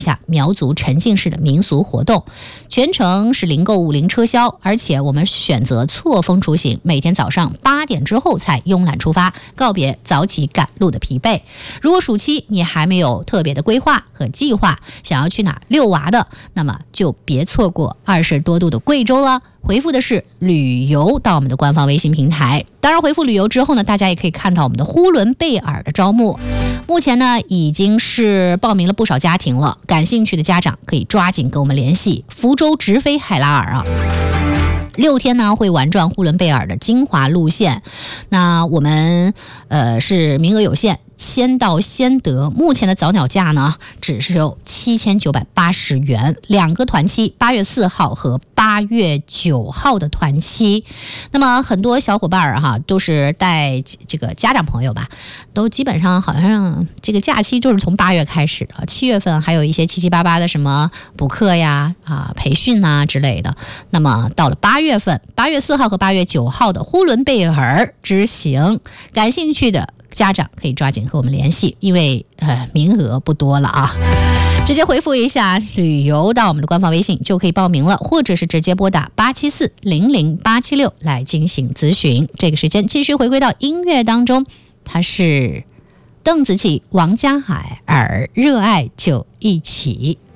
下苗族沉浸式的民俗活动，全程是零购物、零车销，而且我们选择错峰出行，每天早上8点之后才慵懒出发，告别早起赶路的疲惫。如果暑期你还没有特别的规划和计划，想要去哪遛娃的，那么就别错过20多度的贵州了。回复的是旅游到我们的官方微信平台，当然回复旅游之后呢，大家也可以看到我们的呼伦贝尔的招募，目前呢已经是报名了不少家庭了，感兴趣的家长可以抓紧跟我们联系。福州直飞海拉尔啊，6天呢会玩转呼伦贝尔的精华路线，那我们是名额有限，先到先得。目前的早鸟价呢只是有7980元，2个团期，8月4号和8月9号的团期。那么很多小伙伴都是带这个家长朋友吧，都基本上好像这个假期就是从8月开始的，7月份还有一些七七八八的什么补课呀、培训啊之类的。那么到了8月份，8月4号和8月9号的呼伦贝尔之行，感兴趣的家长可以抓紧和我们联系，因为名额不多了啊。直接回复一下旅游到我们的官方微信就可以报名了，或者是直接拨打874-00876来进行咨询。这个时间继续回归到音乐当中，它是邓紫棋、王嘉尔，热爱就一起。